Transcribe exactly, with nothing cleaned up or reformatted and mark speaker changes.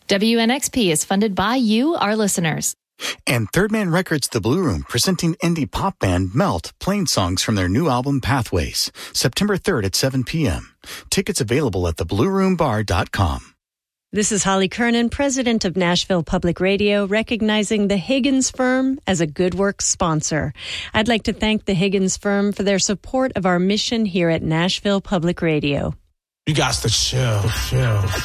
Speaker 1: W N X P is funded by you, our listeners.
Speaker 2: And Third Man Records The Blue Room, presenting indie pop band Melt, playing songs from their new album Pathways, September third at seven p.m. Tickets available at the blue room bar dot com.
Speaker 3: This is Holly Kernan, president of Nashville Public Radio, recognizing the Higgins Firm as a Good Works sponsor. I'd like to thank the Higgins Firm for their support of our mission here at Nashville Public Radio.
Speaker 4: You got to chill, chill.